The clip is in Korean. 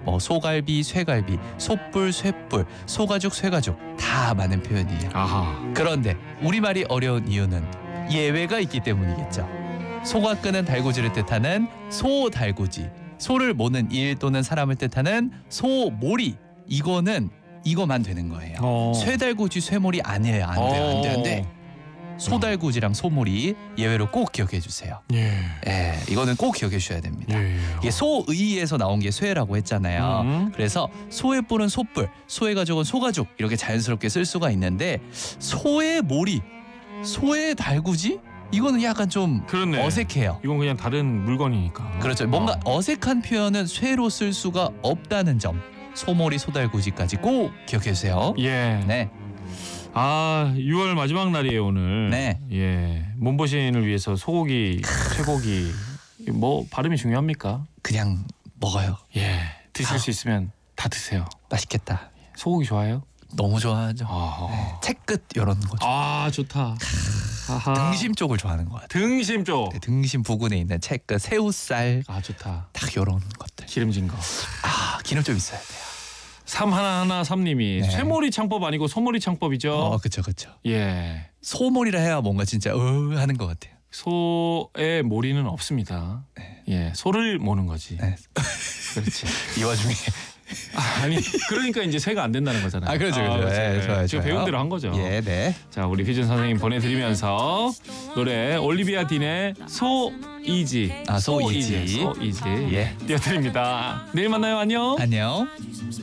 뭐 소갈비, 쇠갈비, 소뿔, 쇠뿔, 소가죽, 쇠가죽 다 맞는 표현이에요. 아하. 그런데 우리말이 어려운 이유는 예외가 있기 때문이겠죠. 소가 끄는 달구지를 뜻하는 소달구지, 소를 모는 일 또는 사람을 뜻하는 소몰이, 이거만 되는 거예요. 쇠달구지, 쇠몰이 아니에요. 안 돼요. 안 돼. 소달구지랑 소몰이 예외로 꼭 기억해 주세요. 예, 이거는 꼭 기억해 주셔야 됩니다. 이게 소의에서 나온 게 쇠라고 했잖아요. 그래서 소의 뿔은 소뿔, 소의 가죽은 소가죽 이렇게 자연스럽게 쓸 수가 있는데 소의 몰이, 소의 달구지? 이거는 약간 좀 그렇네. 어색해요. 이건 그냥 다른 물건이니까. 그렇죠. 뭔가 어색한 표현은 쇠로 쓸 수가 없다는 점. 소몰이, 소달구지까지 꼭 기억해 주세요. 예. 네. 6월 마지막 날이에요 오늘. 네. 예. 몸보신을 위해서 소고기, 쇠고기 뭐 발음이 중요합니까? 그냥 먹어요. 예. 드실 수 있으면 다 드세요. 맛있겠다. 소고기 좋아해요? 너무 좋아하죠. 네. 채끝 이런 거. 좋다. 아하. 등심 쪽을 좋아하는 것 같아요. 등심 쪽. 네, 등심 부근에 있는 채끝, 새우살. 좋다. 딱 이런 것들. 기름진 거. 기름 좀 있어야 돼요. 3113님이 네. 쇠몰이 창법 아니고 소몰이 창법이죠. 그렇죠. 예. 소몰이라 해야 뭔가 진짜 하는 것 같아요. 소의 몰이는 없습니다. 예, 소를 모는 거지. 네. 그렇지. 이 와중에 아니 그러니까 이제 새가 안 된다는 거잖아요. 그렇죠. 네. 좋아요. 지금 배운 대로 한 거죠. 예, 네. 자, 우리 휘준 선생님 보내드리면서 노래 올리비아 딘의 So Easy. So Easy. So Easy. 예. 띄워드립니다. 내일 만나요. 안녕. 안녕.